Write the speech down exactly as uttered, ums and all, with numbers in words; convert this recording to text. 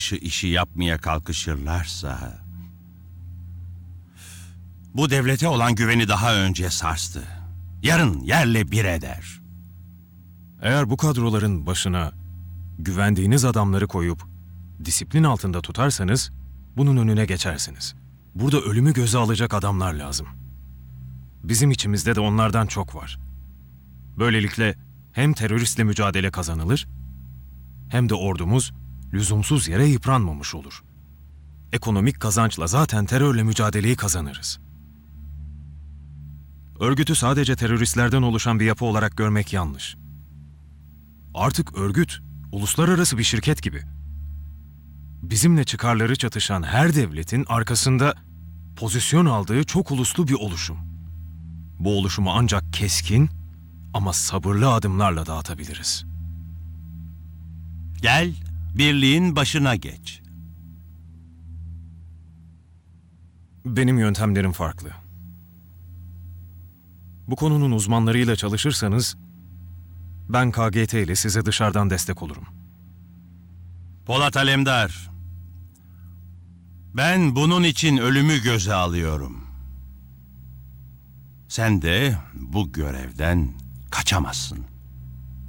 şu işi yapmaya kalkışırlarsa bu devlete olan güveni daha önce sarstı. Yarın yerle bir eder. Eğer bu kadroların başına güvendiğiniz adamları koyup disiplin altında tutarsanız bunun önüne geçersiniz. Burada ölümü göze alacak adamlar lazım. Bizim içimizde de onlardan çok var. Böylelikle hem teröristle mücadele kazanılır hem de ordumuz lüzumsuz yere yıpranmamış olur. Ekonomik kazançla zaten terörle mücadeleyi kazanırız. Örgütü sadece teröristlerden oluşan bir yapı olarak görmek yanlış. Artık örgüt uluslararası bir şirket gibi. Bizimle çıkarları çatışan her devletin arkasında pozisyon aldığı çok uluslu bir oluşum. Bu oluşumu ancak keskin ama sabırlı adımlarla dağıtabiliriz. Gel, birliğin başına geç. Benim yöntemlerim farklı. Bu konunun uzmanlarıyla çalışırsanız ben K G T ile size dışarıdan destek olurum. Polat Alemdar, ben bunun için ölümü göze alıyorum. Sen de bu görevden kaçamazsın.